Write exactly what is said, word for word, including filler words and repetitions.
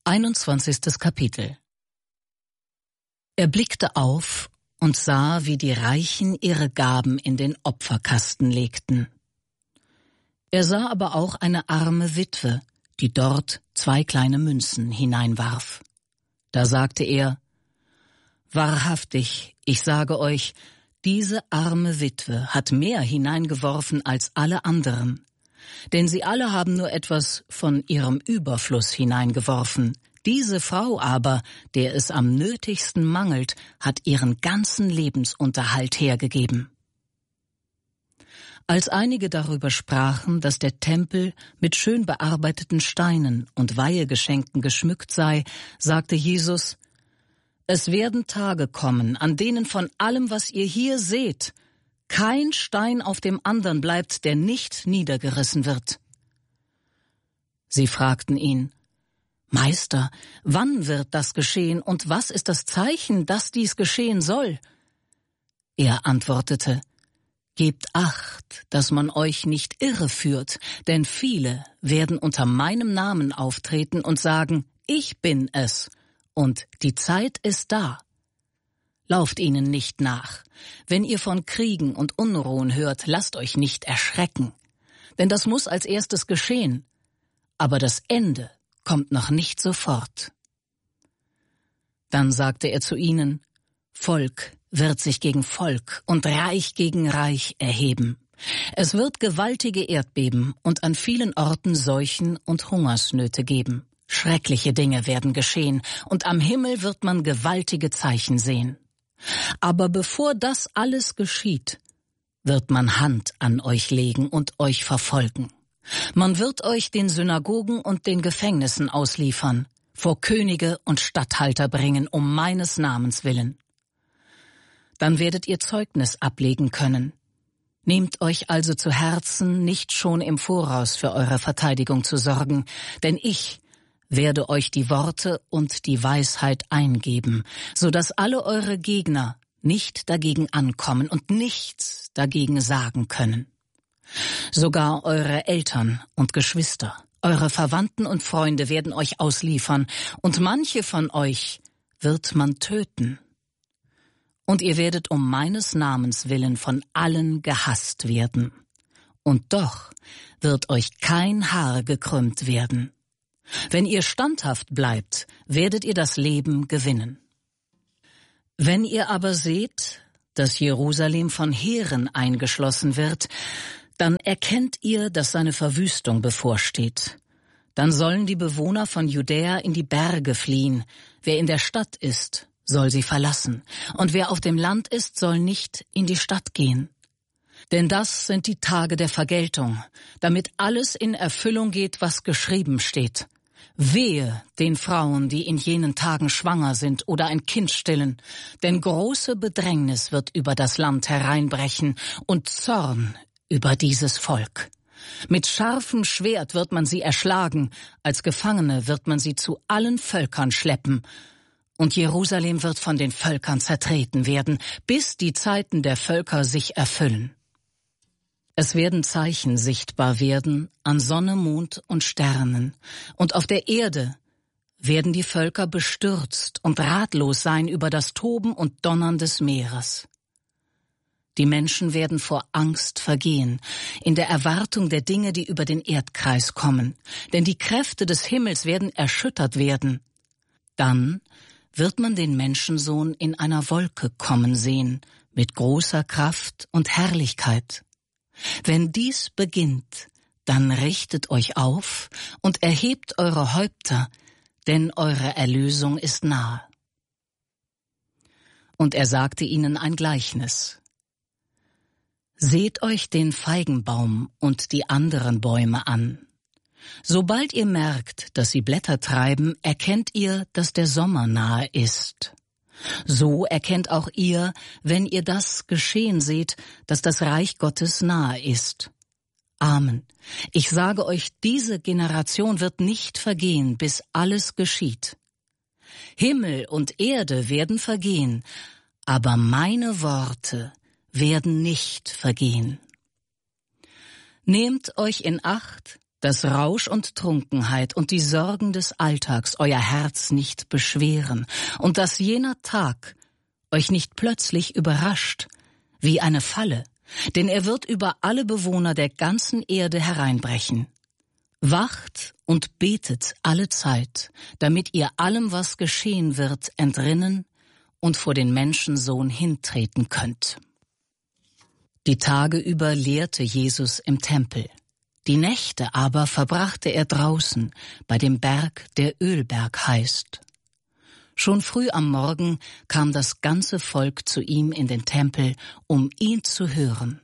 einundzwanzigstes Kapitel. Er blickte auf und sah, wie die Reichen ihre Gaben in den Opferkasten legten. Er sah aber auch eine arme Witwe, die dort zwei kleine Münzen hineinwarf. Da sagte er: Wahrhaftig, ich sage euch, diese arme Witwe hat mehr hineingeworfen als alle anderen. Denn sie alle haben nur etwas von ihrem Überfluss hineingeworfen. Diese Frau aber, der es am nötigsten mangelt, hat ihren ganzen Lebensunterhalt hergegeben. Als einige darüber sprachen, dass der Tempel mit schön bearbeiteten Steinen und Weihegeschenken geschmückt sei, sagte Jesus: Es werden Tage kommen, an denen von allem, was ihr hier seht, kein Stein auf dem andern bleibt, der nicht niedergerissen wird. Sie fragten ihn: Meister, wann wird das geschehen und was ist das Zeichen, dass dies geschehen soll? Er antwortete: Gebt Acht, dass man euch nicht irreführt, denn viele werden unter meinem Namen auftreten und sagen: Ich bin es, und die Zeit ist da. Lauft ihnen nicht nach. Wenn ihr von Kriegen und Unruhen hört, lasst euch nicht erschrecken. Denn das muss als erstes geschehen. Aber das Ende kommt noch nicht sofort. Dann sagte er zu ihnen: Volk wird sich gegen Volk und Reich gegen Reich erheben. Es wird gewaltige Erdbeben und an vielen Orten Seuchen und Hungersnöte geben. Schreckliche Dinge werden geschehen, und am Himmel wird man gewaltige Zeichen sehen. Aber bevor das alles geschieht, wird man Hand an euch legen und euch verfolgen. Man wird euch den Synagogen und den Gefängnissen ausliefern, vor Könige und Statthalter bringen, um meines Namens willen. Dann werdet ihr Zeugnis ablegen können. Nehmt euch also zu Herzen, nicht schon im Voraus für eure Verteidigung zu sorgen, denn ich werde euch die Worte und die Weisheit eingeben, so dass alle eure Gegner nicht dagegen ankommen und nichts dagegen sagen können. Sogar eure Eltern und Geschwister, eure Verwandten und Freunde werden euch ausliefern, und manche von euch wird man töten. Und ihr werdet um meines Namens willen von allen gehasst werden. Und doch wird euch kein Haar gekrümmt werden. Wenn ihr standhaft bleibt, werdet ihr das Leben gewinnen. Wenn ihr aber seht, dass Jerusalem von Heeren eingeschlossen wird, dann erkennt ihr, dass seine Verwüstung bevorsteht. Dann sollen die Bewohner von Judäa in die Berge fliehen. Wer in der Stadt ist, soll sie verlassen. Und wer auf dem Land ist, soll nicht in die Stadt gehen. Denn das sind die Tage der Vergeltung, damit alles in Erfüllung geht, was geschrieben steht. Wehe den Frauen, die in jenen Tagen schwanger sind oder ein Kind stillen, denn große Bedrängnis wird über das Land hereinbrechen und Zorn über dieses Volk. Mit scharfem Schwert wird man sie erschlagen, als Gefangene wird man sie zu allen Völkern schleppen, und Jerusalem wird von den Völkern zertreten werden, bis die Zeiten der Völker sich erfüllen. Es werden Zeichen sichtbar werden an Sonne, Mond und Sternen, und auf der Erde werden die Völker bestürzt und ratlos sein über das Toben und Donnern des Meeres. Die Menschen werden vor Angst vergehen, in der Erwartung der Dinge, die über den Erdkreis kommen, denn die Kräfte des Himmels werden erschüttert werden. Dann wird man den Menschensohn in einer Wolke kommen sehen, mit großer Kraft und Herrlichkeit. Wenn dies beginnt, dann richtet euch auf und erhebt eure Häupter, denn eure Erlösung ist nahe. Und er sagte ihnen ein Gleichnis. Seht euch den Feigenbaum und die anderen Bäume an. Sobald ihr merkt, dass sie Blätter treiben, erkennt ihr, dass der Sommer nahe ist. So erkennt auch ihr, wenn ihr das geschehen seht, dass das Reich Gottes nahe ist. Amen. Ich sage euch, diese Generation wird nicht vergehen, bis alles geschieht. Himmel und Erde werden vergehen, aber meine Worte werden nicht vergehen. Nehmt euch in Acht, dass Rausch und Trunkenheit und die Sorgen des Alltags euer Herz nicht beschweren und dass jener Tag euch nicht plötzlich überrascht, wie eine Falle, denn er wird über alle Bewohner der ganzen Erde hereinbrechen. Wacht und betet alle Zeit, damit ihr allem, was geschehen wird, entrinnen und vor den Menschensohn hintreten könnt. Die Tage über lehrte Jesus im Tempel. Die Nächte aber verbrachte er draußen, bei dem Berg, der Ölberg heißt. Schon früh am Morgen kam das ganze Volk zu ihm in den Tempel, um ihn zu hören.